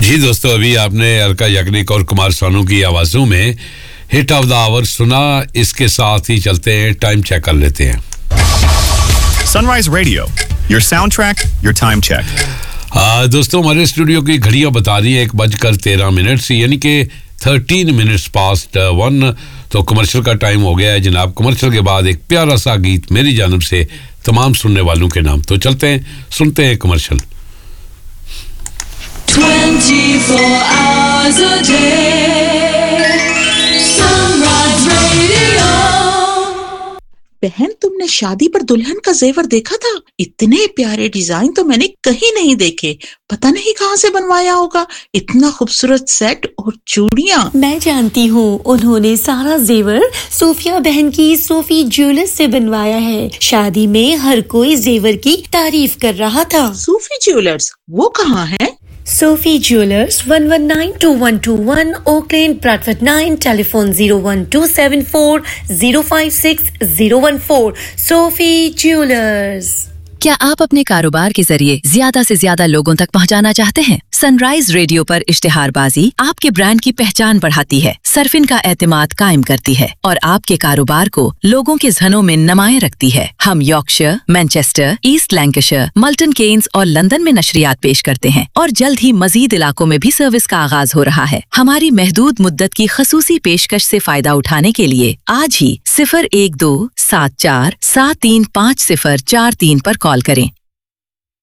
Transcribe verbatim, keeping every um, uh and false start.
जी दोस्तों, अभी आपने अलका याग्निक और कुमार सानू की आवाजों में हिट ऑफ द आवर सुना. इसके साथ ही चलते हैं, टाइम चेक कर लेते हैं. Sunrise Radio, your soundtrack, your time check. हाँ दोस्तों, हमारे स्टूडियो की घड़ियां बता रही हैं एक बजकर तेरह मिनट से, यानी कि थर्टीन मिनट्स पास्ट वन. तो कमर्शियल का टाइम हो गया है जनाब. कमर्शियल के बाद एक प्यारा सा गीत मेरी जानब से तमाम सुनने वालों के नाम. तो चलते हैं, सुनते हैं commercial. twenty-four hours a day, Sunrise Radio. बहन, तुमने शादी पर दुल्हन का जेवर देखा था? इतने प्यारे डिजाइन तो मैंने कहीं नहीं देखे. पता नहीं कहाँ से बनवाया होगा. इतना खूबसूरत सेट और चूड़ियाँ. मैं जानती हूँ, उन्होंने सारा जेवर सोफिया बहन की सोफी ज्वेलर्स से बनवाया है. शादी में हर कोई जेवर की तारीफ कर रहा था. सोफी ज्वेलर्स, वो कहाँ है? Sophie Jewelers, one one nine two one two one, Oak Lane, Bradford nine, telephone zero one two seven four zero five six zero one four. Sophie Jewelers. क्या आप अपने कारोबार के जरिए ज्यादा से ज्यादा लोगों तक पहुंचाना चाहते हैं? सनराइज रेडियो पर इश्तिहारबाजी आपके ब्रांड की पहचान बढ़ाती है, सर्फिन का एतमाद कायम करती है और आपके कारोबार को लोगों के ज़हनों में नुमाया रखती है. हम Yorkshire, Manchester, east Lancashire, Multan Keynes और लंदन में नशरियात पेश करते हैं और जल्द ही मजीद इलाकों में भी सर्विस का आगाज हो रहा है. हमारी महदूद मुद्दत की खसूसी पेशकश से फायदा उठाने के लिए आज ही सिफर एक दो सात चार सात तीन पाँच सिफर चार तीन पर कॉल करें